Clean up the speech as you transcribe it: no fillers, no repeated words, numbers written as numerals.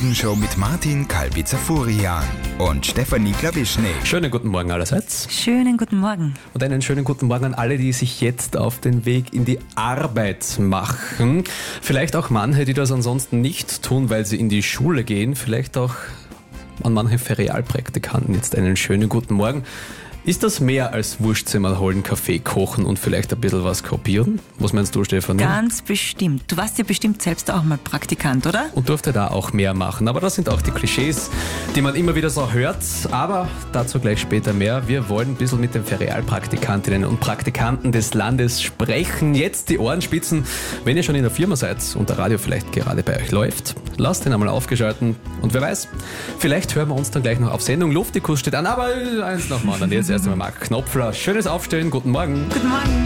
Morgenshow mit Martin Kalbitzer-Furian und Stefanie Klawischnik. Schönen guten Morgen allerseits. Schönen guten Morgen. Und einen schönen guten Morgen an alle, die sich jetzt auf den Weg in die Arbeit machen. Vielleicht auch manche, die das ansonsten nicht tun, weil sie in die Schule gehen. Vielleicht auch an manche Ferialpraktikanten jetzt einen schönen guten Morgen. Ist das mehr als Wurstzimmer holen, Kaffee kochen und vielleicht ein bisschen was kopieren? Was meinst du, Stefanie? Ganz bestimmt. Du warst ja bestimmt selbst auch mal Praktikant, oder? Und durfte da auch mehr machen. Aber das sind auch die Klischees, die man immer wieder so hört. Aber dazu gleich später mehr. Wir wollen ein bisschen mit den Ferialpraktikantinnen und Praktikanten des Landes sprechen. Jetzt die Ohren spitzen. Wenn ihr schon in der Firma seid und der Radio vielleicht gerade bei euch läuft, lasst ihn einmal aufgeschalten. Und wer weiß, vielleicht hören wir uns dann gleich noch auf Sendung. Luftikus steht an, aber eins nach dem anderen. Jetzt erst einmal Marc Knopfler. Schönes Aufstehen, guten Morgen. Guten Morgen.